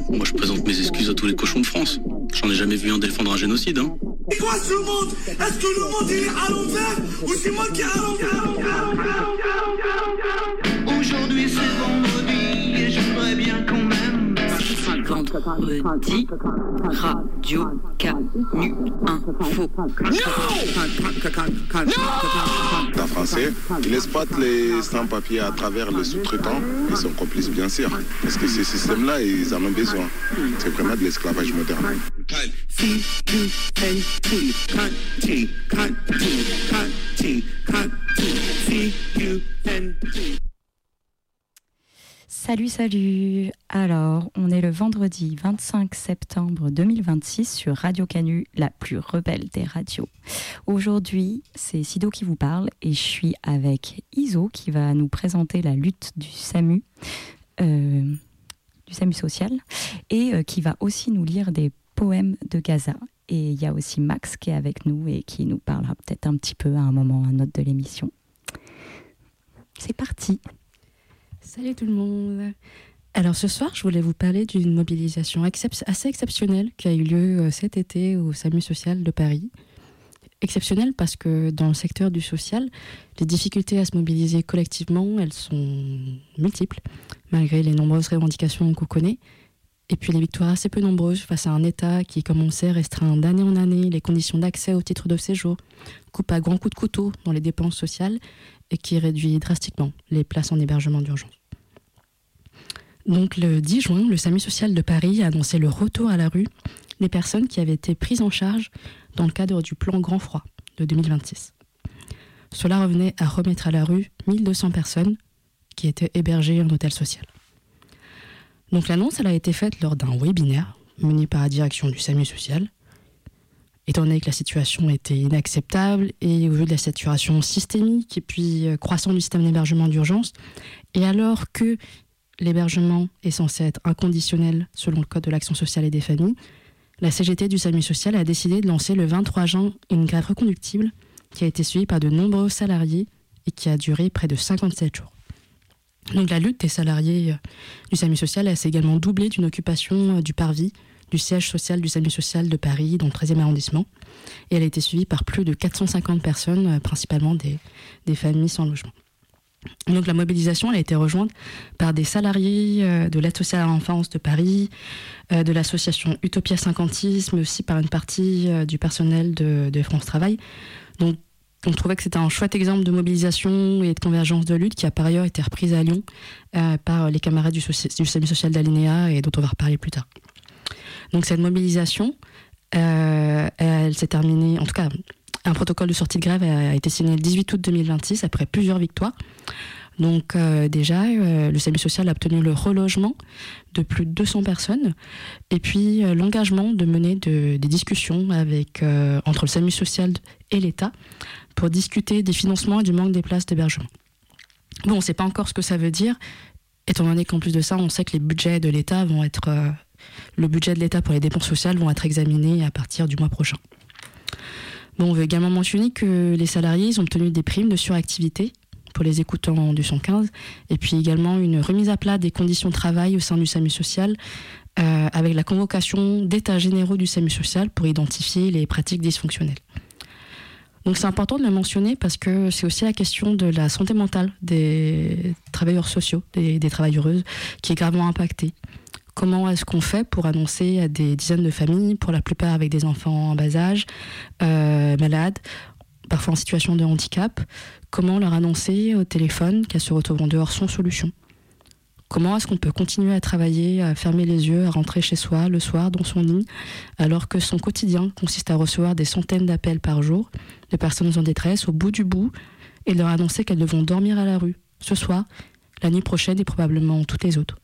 Moi, je présente mes excuses à tous les cochons de France. J'en ai jamais vu un défendre un génocide, hein. C'est quoi ce monde? Est-ce que le monde est à l'envers ou c'est moi qui est à l'envers? Aujourd'hui c'est vendredi et j'aimerais bien quand même. Vendredi, Radio Canu Info. L'État français, il exploite les sans-papiers à travers les sous-traitants et son complice bien sûr. Parce que ces systèmes-là, ils en ont besoin. C'est vraiment de l'esclavage moderne. Salut. Alors, on est le vendredi 25 septembre 2026 sur Radio Canu, la plus rebelle des radios. Aujourd'hui, c'est Sido qui vous parle et je suis avec Iso qui va nous présenter la lutte du SAMU social et qui va aussi nous lire des poèmes de Gaza. Et il y a aussi Max qui est avec nous et qui nous parlera peut-être un petit peu à un moment ou à un autre de l'émission. C'est parti. Salut tout le monde. Alors ce soir, je voulais vous parler d'une mobilisation assez exceptionnelle qui a eu lieu cet été au SAMU social de Paris. Exceptionnelle parce que dans le secteur du social, les difficultés à se mobiliser collectivement, elles sont multiples, malgré les nombreuses revendications qu'on connaît. Et puis les victoires assez peu nombreuses face à un État qui, comme on le sait, restreint d'année en année les conditions d'accès au titre de séjour, coupe à grands coups de couteau dans les dépenses sociales et qui réduit drastiquement les places en hébergement d'urgence. Donc le 10 juin, le SAMU social de Paris a annoncé le retour à la rue des personnes qui avaient été prises en charge dans le cadre du plan Grand Froid de 2026. Cela revenait à remettre à la rue 1200 personnes qui étaient hébergées en hôtel social. Donc l'annonce, elle a été faite lors d'un webinaire mené par la direction du SAMU social. Étant donné que la situation était inacceptable et au vu de la saturation systémique et puis croissante du système d'hébergement d'urgence, et alors que l'hébergement est censé être inconditionnel selon le Code de l'action sociale et des familles, la CGT du SAMU social a décidé de lancer le 23 juin une grève reconductible qui a été suivie par de nombreux salariés et qui a duré près de 57 jours. Donc la lutte des salariés du SAMU social s'est également doublée d'une occupation du parvis du siège social du SAMU social de Paris dans le 13e arrondissement et elle a été suivie par plus de 450 personnes, principalement des familles sans logement. Donc la mobilisation elle a été rejointe par des salariés de l'aide sociale à l'enfance de Paris, de l'association Utopia 50, mais aussi par une partie du personnel de France Travail. Donc on trouvait que c'était un chouette exemple de mobilisation et de convergence de lutte qui a par ailleurs été reprise à Lyon par les camarades du SAMU social d'Alinéa et dont on va reparler plus tard. Donc cette mobilisation, elle s'est terminée, en tout cas un protocole de sortie de grève a été signé le 18 août 2026 après plusieurs victoires. Donc déjà, le SAMU social a obtenu le relogement de plus de 200 personnes et puis l'engagement de mener des discussions entre le SAMU social et l'État pour discuter des financements et du manque des places d'hébergement. Bon, on ne sait pas encore ce que ça veut dire, étant donné qu'en plus de ça, on sait que les budgets de l'État le budget de l'État pour les dépenses sociales vont être examinés à partir du mois prochain. Bon, on veut également mentionner que les salariés ils ont obtenu des primes de suractivité pour les écoutants du 115 et puis également une remise à plat des conditions de travail au sein du SAMU social avec la convocation d'états généraux du SAMU social pour identifier les pratiques dysfonctionnelles. Donc c'est important de le mentionner parce que c'est aussi la question de la santé mentale des travailleurs sociaux, des travailleuses, qui est gravement impactée. Comment est-ce qu'on fait pour annoncer à des dizaines de familles, pour la plupart avec des enfants en bas âge, malades, parfois en situation de handicap, comment leur annoncer au téléphone qu'elles se retrouveront dehors sans solution? Comment est-ce qu'on peut continuer à travailler, à fermer les yeux, à rentrer chez soi le soir dans son lit, alors que son quotidien consiste à recevoir des centaines d'appels par jour de personnes en détresse au bout du bout et leur annoncer qu'elles devront dormir à la rue ce soir, la nuit prochaine et probablement toutes les autres.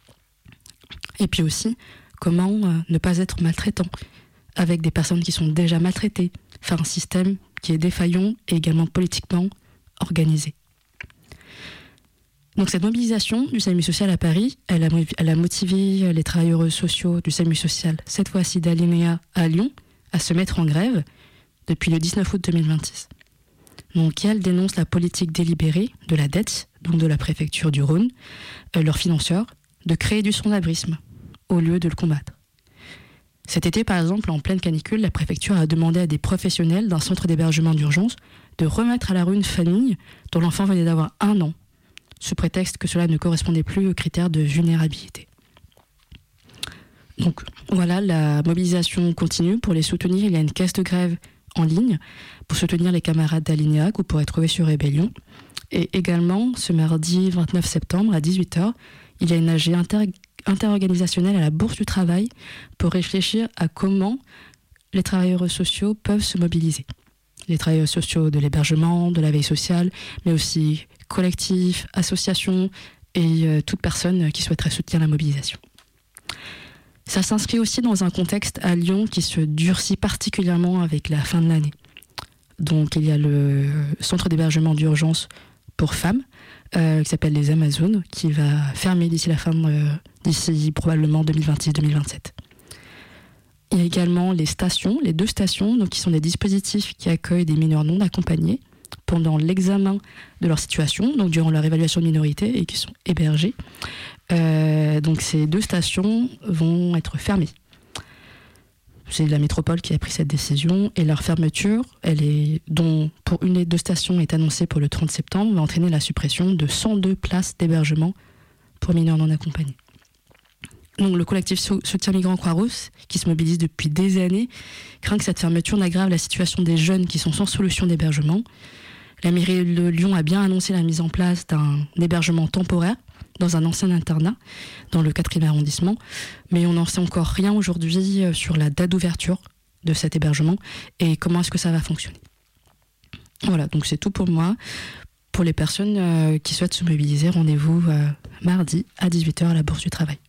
Et puis aussi, comment ne pas être maltraitant avec des personnes qui sont déjà maltraitées, faire un système qui est défaillant et également politiquement organisé. Donc cette mobilisation du SAMU social à Paris, elle a motivé les travailleurs sociaux du SAMU social, cette fois-ci d'Alinéa à Lyon, à se mettre en grève depuis le 19 août 2026. Donc elle dénonce la politique délibérée de la dette, donc de la préfecture du Rhône, leurs financeurs, de créer du sans-abrisme au lieu de le combattre. Cet été, par exemple, en pleine canicule, la préfecture a demandé à des professionnels d'un centre d'hébergement d'urgence de remettre à la rue une famille dont l'enfant venait d'avoir 1 an, sous prétexte que cela ne correspondait plus aux critères de vulnérabilité. Donc voilà, la mobilisation continue. Pour les soutenir, il y a une caisse de grève en ligne pour soutenir les camarades d'Alignac. Vous pourrez trouver sur Rébellion. Et également, ce mardi 29 septembre à 18h, il y a une AG interorganisationnelle à la Bourse du Travail pour réfléchir à comment les travailleurs sociaux peuvent se mobiliser. Les travailleurs sociaux de l'hébergement, de la veille sociale, mais aussi collectifs, associations et toute personne qui souhaiterait soutenir la mobilisation. Ça s'inscrit aussi dans un contexte à Lyon qui se durcit particulièrement avec la fin de l'année. Donc il y a le centre d'hébergement d'urgence pour femmes qui s'appelle les Amazones, qui va fermer d'ici d'ici probablement 2026-2027. Il y a également les stations, les 2 stations, donc qui sont des dispositifs qui accueillent des mineurs non accompagnés pendant l'examen de leur situation, donc durant leur évaluation de minorité, et qui sont hébergés. Donc ces 2 stations vont être fermées. C'est la métropole qui a pris cette décision, et leur fermeture, dont pour une des 2 stations est annoncée pour le 30 septembre, va entraîner la suppression de 102 places d'hébergement pour mineurs non accompagnés. Donc le collectif Soutien Migrants Croix-Rousse, qui se mobilise depuis des années, craint que cette fermeture n'aggrave la situation des jeunes qui sont sans solution d'hébergement. La mairie de Lyon a bien annoncé la mise en place d'un hébergement temporaire dans un ancien internat, dans le 4e arrondissement, mais on n'en sait encore rien aujourd'hui sur la date d'ouverture de cet hébergement et comment est-ce que ça va fonctionner. Voilà, donc c'est tout pour moi. Pour les personnes qui souhaitent se mobiliser, rendez-vous mardi à 18h à la Bourse du Travail.